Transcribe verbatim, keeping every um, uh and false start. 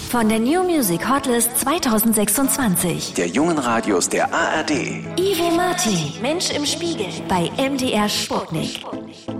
Von der New Music Hotlist zwanzig sechsundzwanzig. Der jungen Radios der A R D. Ivo Martin, Mensch im Spiegel bei M D R Sputnik.